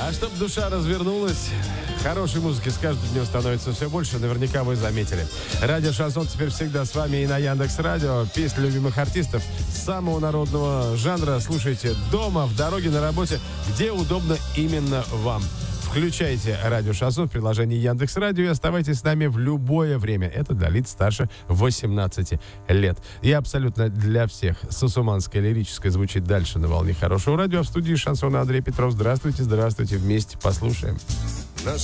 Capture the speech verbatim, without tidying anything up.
А чтоб душа развернулась, хорошей музыки с каждым днем становится все больше, наверняка вы заметили. Радио «Шансон» теперь всегда с вами и на Яндекс.Радио. Песни любимых артистов самого народного жанра слушайте дома, в дороге, на работе, где удобно именно вам. Включайте радио «Шансон» в приложении Яндекс.Радио и оставайтесь с нами в любое время. Это для лиц старше восемнадцати лет. И абсолютно для всех. Сосуманская лирическая звучит дальше на волне хорошего радио. А в студии «Шансона» Андрей Петров. Здравствуйте, здравствуйте. Вместе послушаем.